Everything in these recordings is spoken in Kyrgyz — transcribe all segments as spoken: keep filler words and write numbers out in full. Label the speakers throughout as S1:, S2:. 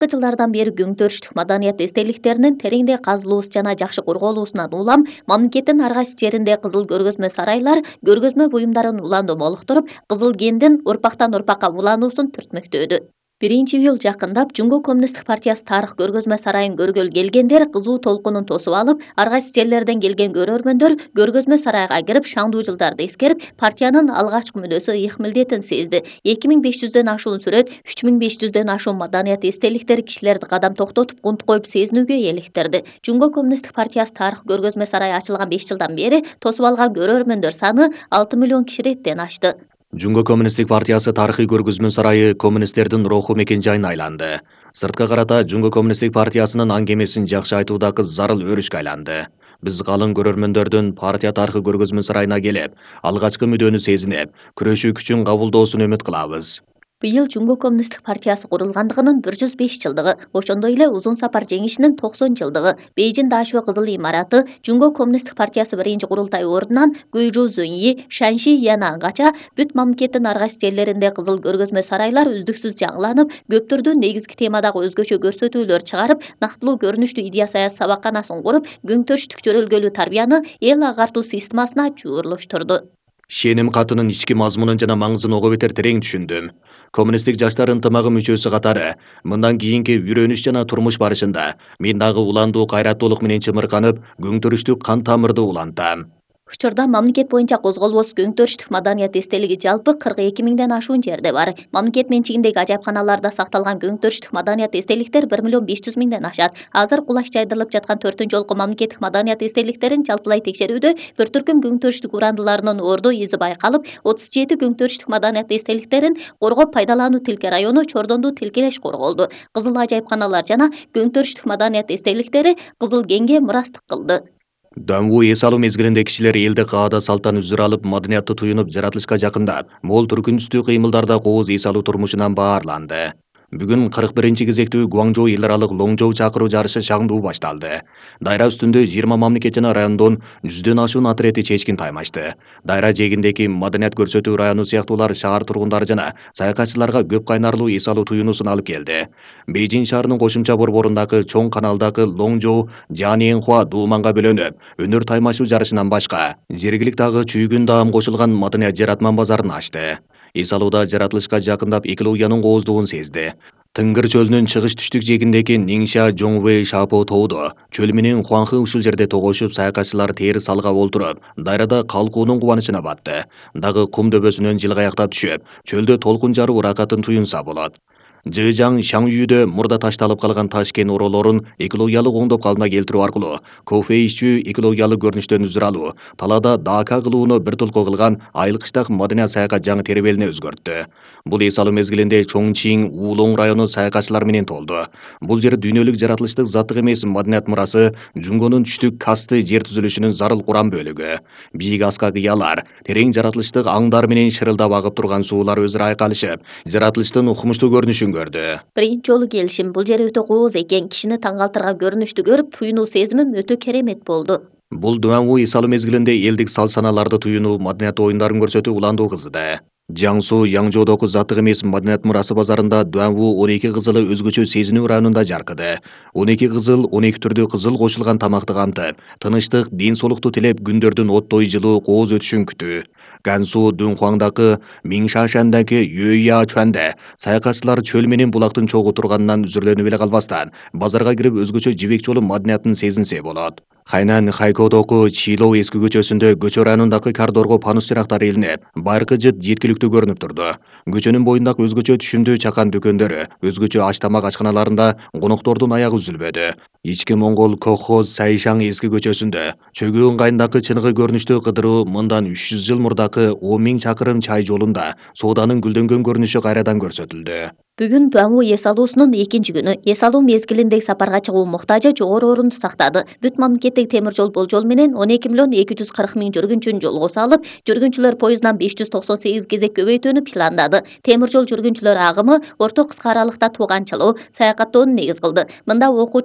S1: Жылдардан бери күңтөрүштүк маданият эстеликтеринин тереңде казылуусу жана жакшы корголуусунан улам мамлекеттин ар кайсы жеринде кызыл көргөзмө сарайлар көргөзмө буюмдарын уланды молуктуруп, кызыл гендин урпактан урпакка улануусун түртмөктөдү. биринчи июль жакындап Жумго Коммунисттик партиясы тарых көргөзмө сарайын көргөлү келгендер кызуу толкунун тосуп алып, ар кайсы жерлерден келген көрөрмөндөр көргөзмө сарайга кирип, шаңдуу жылдарды эскерип, партиянын алгачкы мүнөзү ыйык милдетин сезди. эки миң беш жүздөн ашуун сүрөт, үч миң беш жүздөн ашуун маданият эстеликтер кишилерди кадам токтотуп, унт коюп сезинүүгө электирди. Жумго Коммунисттик партиясы тарых көргөзмө сарайы ачылган беш жылдан бери тосуп алган көрөрмөндөр саны алты миллион киширеттен ашты.
S2: Жумго Коммунисттик партиясы тарыхый көргөзмө сарайы коммунисттердин руху мекен жайына айланды. Сыртка карата Жумго Коммунисттик партиясынын аңгемесин жакшы айтуудагы зарыл өрүшкө айланды. Биз калың көрөрмөндөрдүн партия тарыхый көргөзмө сарайына келип, алгачкы мүдөнү сезинип, күрөшүү күчүн кабылдоосун үмүт кылабыз.
S1: Быйыл Жумго Коммунисттик партиясы курулгандыгынын бир жүз беш жылдыгы, ошондой эле Узун сапар жеңишинин токсон жылдыгы, Бейжин Дашуэ кызыл имараты, Жумго Коммунисттик партиясы биринчи курултай ордунан Гуйжу Зөньи, Шанши Янангача бүт мамлекеттин ар кайсы жерлеринде кызыл көргөзмө сарайлар үздүксүз жаңыланып, көп түрдүү негизги темадагы өзгөчө көрсөтүүлөр чыгарып, нактылуу көрүнүштүү идея саясат сабакканасын куруп, күңтөрүштүк жөрөлгөлүү тарбияны эл агартуу системасына чуурлуштурду.
S2: Шеним катынын ички мазмунун жана маңызын ого бетер терең түшүндүм. Коммунисттик жаштар ынтымагы мүчөсү катары мындан кийинки үйрөнүш жана турмуш барышында мен дагы уландуу кайраттуулук менен чымырканып, күңтөрүштүк кан тамырды улантам.
S1: Учурда мамлекет боюнча козголбос күңтөрүштүк маданият эстелиги жалпы кырк эки миңден ашуун жерде бар. Мамлекет менчигиндеги ажайыпканаларда сакталган күңтөрүштүк маданият эстеликтер бир миллион беш жүз миңден ашат. Азыр кулаш жайдырылып жаткан төртүнчү жолку мамлекеттик маданият эстеликтерин жалпылай текшерүүдө бир түркүм күңтөрүштүк урандыларынын орду изи байкалып, отуз жети күңтөрүштүк маданият эстеликтерин коргоп пайдалануу Тилке району Чордонду тилкелеш корголду. Кызыл ажайыпканалар жана күңтөрүштүк маданият эстеликтери кызыл генге мурастык кылды.
S2: Даңгуу эс алуу мезгилинде кишилер элди каада салттан үзүр алып, маданиятты туюнуп, жаратылышка жакындап, мол түркүнүстүү кыймылдарда кооз эс алуу турмушунан баарланды. Бүгүн кырк биринчи кезектүү Гуаңжоу эл аралык Лоңжоу чакыруу жарышы шаңдуу башталды. Дайра үстүндө жыйырма мамлекет жана райондон жүздөн ашуун атрети чечкин таймашты. Дайра жээгиндеги маданият көрсөтүү району сыяктуулар шаар тургундары жана саякатчыларга көп кайнарлуу эс алуу туюнуусун алып келди. Бейжин шаарынын кошумча борборундагы чоң каналдагы Лоңжоу, Жаниэнхуа дууманга бөлөнүп, өнөр таймашуу жарышынан башка, жергиликтеги дагы чүйгүн даам кошулган маданият жаратман базарын ачты. Эс алууда жаратылышка жакындап экологиянын кооздугун сезди. Тыңгыр чөлүнүн чыгыш түштүк жээгиндеги Ниңша, Жоңвэй, Шапо тоодо, чөл менен Хуаңхы ушул жерде тогошуп, саякатчылар тери салга олтуруп, дайрада калкуунун кубанычына батты. Дагы кум дөбөсүнөн жылгаяктап түшүп, чөлдө толкун жаруу уракатын туюнса болот. Жыжаң Шаңюйдө мурда ташталып калган таш кен ороолорун экологиялык оңдоп калыбына келтирүү аркылуу кофе ичүү, экологиялык көрүнүштөн үзүр алуу, талаада дака кылууну бир толко кылган Айылкыштак маданият саякат жаңы теребелине өзгөрттү. Бул эс алуу мезгилинде Чоңчиң, Уулоң району саякатчылар менен толду. Бул жер дүйнөлүк жаратылыштык заттык эмес маданият мурасы, Жумгонун түштүк касты жер түзүлүшүнүн зарыл курам бөлүгү. Бийик аска кыялар, терең жаратылыштык аңдар менен шырылдап агып турган суулар өзүрө айкалышып, жаратылыштын укмуштуу көрүнүшүн көрдү.
S1: Биринчи жолу келишим, бул жер өтө кооз экен, кишини таң калтырган көрүнүштү көрүп, туюнуу сезимим өтө керемет болду.
S2: Бул Дуаңгу эс алуу мезгилинде элдик сал-саналарды туюнуу, маданият оюндарын көрсөтүү уландуу кызды. Жаңсу Яңжоодогу заттык эмес маданият мурасы базарында Дуаңгу он эки кызылы өзгөчө сезинүү районунда жаркыды. он эки кызыл он эки түрдүү кызыл кошулган тамакты камтып, тынычтык, ден соолукту тилеп күндөрдүн оттой жылуу кооз өтүшүн күтүү. Гансу Дунхуаңдагы, Миңшашандагы Юэя Чуанде саякатчылар чөл менен булактын чогуу турганынан үзүрлөнүп эле калбастан, базарга кирип өзгөчө жибек жолу маданиятын сезинсе болот. Хайнан Хайкодогу Чилоо эски көчөсүндө көчө районундагы кардорго панус чырактары илинип, байыркы жыт жеткиликтүү көрүнүп турду. Көчөнүн боюндагы өзгөчө түшүмдүү чакан дүкөндөрү, өзгөчө аш тамак ачканаларында коноктордун аягы үзүлбөдү. Ички Моңгол колхоз Сайшаң эски көчөсүндө чөгүү ыңгайындагы чыныгы көрүнүштүү кыдыруу мындан үч жүз жыл мурдакы он миң чакырым чай жолунда сооданын гүлдөнгөн көрүнүшү кайрадан көрсөтүлдү.
S1: Бүгүн Дуаңгу эс алуусунун экинчи күнү. Эс алуу мезгилиндеги сапарга чыгуу муктажы жогору орунду сактады. Бүт мамлекеттик темир жол болжол менен он эки миллион эки жүз кырк миң жүргүнчүнү жолго салып, жүргүнчүлөр поезддан беш жүз токсон сегиз кезек көбөйтүүнү пландады. Темир жол жүргүнчүлөр агымы орто кыска аралыкта тууганчылоо, саякаттоону негиз кылды. Мында окуучулар тобу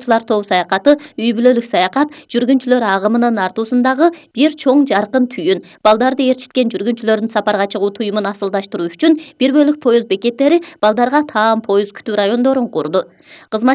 S1: саякаты үй бүлөлүк саякат жүргүнчүлөр агымынын артуусундагы бир чоң жаркын түйүн. Балдарды ээрчиткен жүргүнчүлөрдүн сапарга чыгуу туюмун асылдаштыруу үчүн бир бөлүк поезд бекеттери балдарга таам поезд күтүү райондорун курду. Кызмат